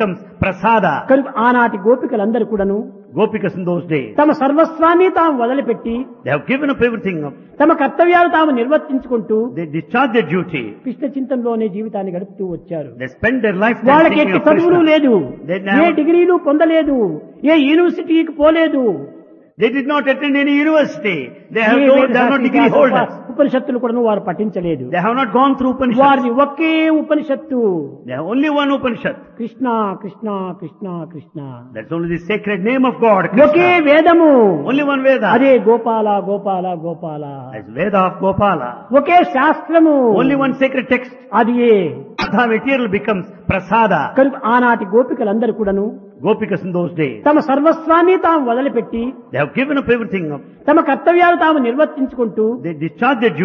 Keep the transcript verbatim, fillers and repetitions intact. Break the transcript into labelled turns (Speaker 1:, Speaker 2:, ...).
Speaker 1: becomes prasada.
Speaker 2: కనుక ఆనాటి గోపికలందరూ కూడాను
Speaker 1: Gopikas in those days,
Speaker 2: తమ సర్వస్వాన్ని తాము వదిలిపెట్టి
Speaker 1: they have given up everything up.
Speaker 2: తమ కర్తవ్యాలు తాము నిర్వర్తించుకుంటూ
Speaker 1: They discharge their duty.
Speaker 2: Krishna చింతనలోనే జీవితాన్ని గడుపుతూ వచ్చారు.
Speaker 1: They spend their life
Speaker 2: వాళ్ళకి
Speaker 1: thinking
Speaker 2: ఎట్టి
Speaker 1: of
Speaker 2: చదువులు
Speaker 1: Krishna.
Speaker 2: లేదు,
Speaker 1: They
Speaker 2: ఏ
Speaker 1: never,
Speaker 2: డిగ్రీలు పొందలేదు, ఏ యూనివర్సిటీకి పోలేదు.
Speaker 1: they did not attend any university. They have
Speaker 2: A
Speaker 1: no,
Speaker 2: వేద
Speaker 1: they are not degree
Speaker 2: శాస్త్ర
Speaker 1: holders.
Speaker 2: ఉపనిషత్తులు కూడా వారు పఠించలేదు.
Speaker 1: They have not gone through Upanishads.
Speaker 2: వారిది ఒకే ఉపనిషత్తు,
Speaker 1: They have only one Upanishad.
Speaker 2: Krishna Krishna Krishna Krishna.
Speaker 1: That's only the sacred name of God,
Speaker 2: okay
Speaker 1: Krishna.
Speaker 2: వేదము,
Speaker 1: Only one Veda.
Speaker 2: అదే Gopala Gopala Gopala.
Speaker 1: That's Veda of Gopala.
Speaker 2: ఒకే శాస్త్రము,
Speaker 1: Only one sacred text.
Speaker 2: అది ఏ.
Speaker 1: Artha material becomes prasada.
Speaker 2: కనుక ఆనాటి గోపికలందరూ కూడాను
Speaker 1: Gopikas in those days,
Speaker 2: తమ సర్వస్వాన్ని తాము వదిలిపెట్టి
Speaker 1: they have given up everything up.
Speaker 2: తమ కర్తవ్యాలు తాము నిర్వర్తించుకుంటూ
Speaker 1: They discharge their duty.